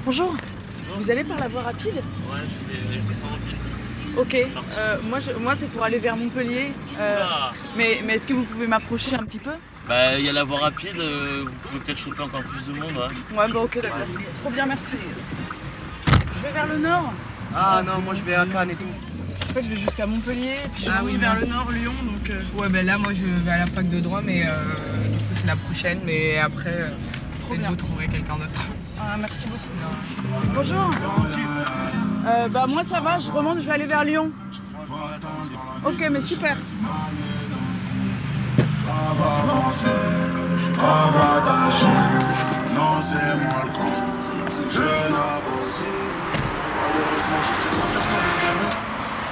Bonjour. Vous allez par la voie rapide? Ouais, je descends en ville. Ok. Moi c'est pour aller vers Montpellier. Mais est-ce que vous pouvez m'approcher un petit peu? Bah, il y a la voie rapide, vous pouvez peut-être choper encore plus de monde. Ouais, bah ok, d'accord. Ouais. Trop bien, merci. Je vais vers le nord. Ah non, moi je vais à Cannes et tout. En fait, je vais jusqu'à Montpellier, puis je oui, vers mince. le nord, Lyon, donc... Ouais, ben là, moi, je vais à la fac de droit, mais du coup, c'est la prochaine. Mais après, Trop peut-être bien. vous trouverez quelqu'un d'autre. Ah, merci beaucoup. Bonjour. Bah moi ça va, je remonte, je vais aller vers Lyon. Ok, mais super. Non, c'est moi le con. Je n'avance. Malheureusement, je sais pas faire ça avec les mots.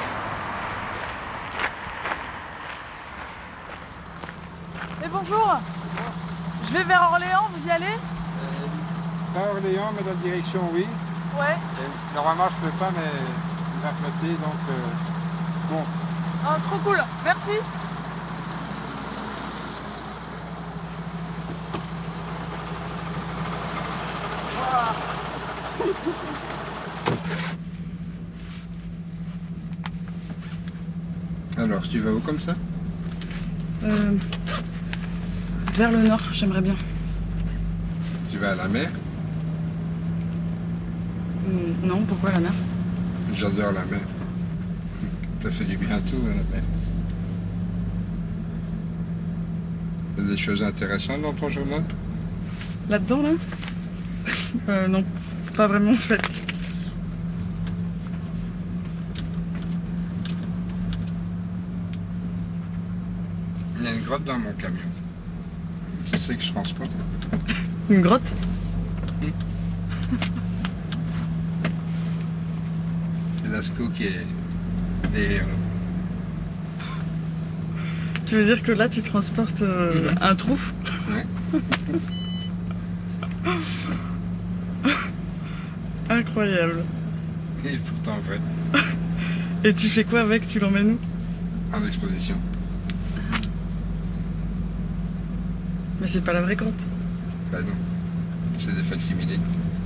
Et bonjour. Je vais vers Orléans, vous y allez? Pas Orléans, mais dans la direction, oui. Ouais. Et normalement, je peux pas, mais il va flotter, donc bon. Ah, trop cool, merci. Alors, tu vas où comme ça? Vers le nord, j'aimerais bien. Tu vas à la mer? Non, pourquoi la mer? J'adore la mer. Ça fait du bien à tout, la mer. Il y a des choses intéressantes dans ton journal? Là-dedans, là? Non, pas vraiment en fait. Il y a une grotte dans mon camion. Tu sais que je transporte? Une grotte? C'est Lascaux qui est derrière nous. Tu veux dire que là, tu transportes un trou? Ouais. Incroyable. Et pourtant vrai. Et tu fais quoi avec? Tu l'emmènes où? En exposition. Mais c'est pas la vraie grotte. Ben non. C'est des facsimilés.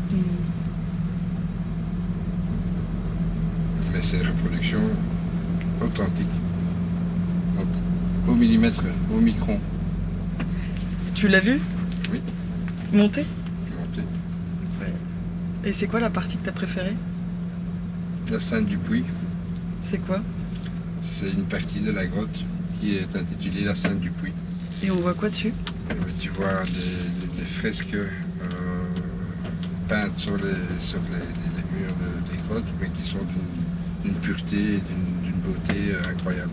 Mais c'est une reproduction authentique. Donc, au millimètre, au micron. Tu l'as vu? Oui. Monter? Monté. Ouais. Et c'est quoi la partie que t'as préférée? La Sainte du Puy, C'est quoi? c'est une partie de la grotte qui est intitulée la Sainte du Puy. Et on voit quoi dessus? Mais tu vois des fresques peintes sur les murs des grottes, mais qui sont d'une pureté et d'une beauté incroyable.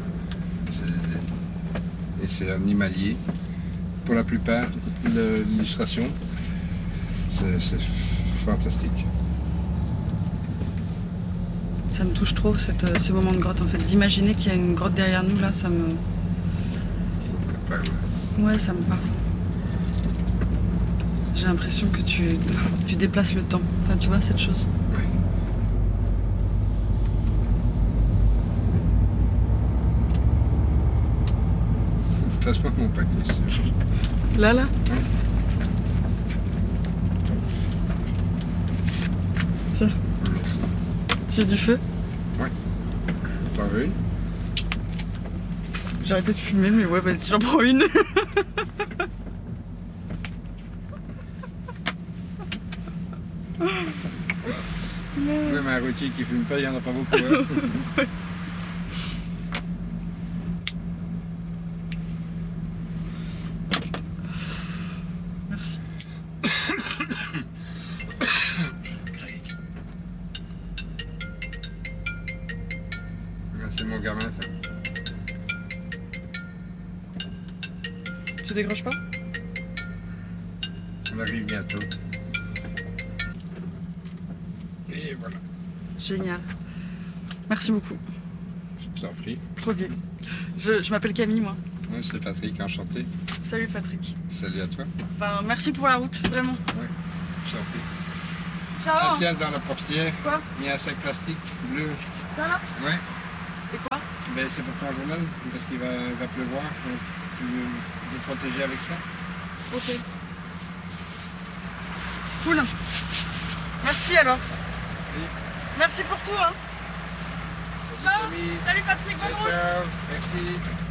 Et c'est animalier. Pour la plupart, l'illustration, c'est fantastique. Ça me touche trop ce moment de grotte en fait. D'imaginer qu'il y a une grotte derrière nous là, ça me... Ça parle. Ouais, ça me parle. J'ai l'impression que tu déplaces le temps. Enfin, tu vois cette chose? Oui. Passe-moi mon paquet. s'il te plaît. Là Oui. Tiens, Merci. tu as du feu? T'en veux une? J'ai arrêté de fumer, mais ouais, vas-y, j'en prends une. Oui, mais un routier qui fume pas, il n'y en a pas beaucoup. Hein. Merci. C'est mon gamin, ça. Tu décroches pas? On arrive bientôt. Et voilà. Génial. Merci beaucoup. Je t'en prie. Trop bien. Je m'appelle Camille, moi. Oui, c'est Patrick, enchanté. Salut Patrick. Salut à toi. Enfin, merci pour la route, vraiment. Oui, je t'en prie. Ciao. Ah tiens, dans la portière, Quoi? il y a un sac plastique bleu. Ça là? Ouais. Et quoi? Ben, c'est pour ton journal, parce qu'il va pleuvoir. Donc tu veux te protéger avec ça? Ok. Cool. Merci alors. Merci pour tout. Hein. Ciao. Salut Patrick, bonne route. Ciao, merci.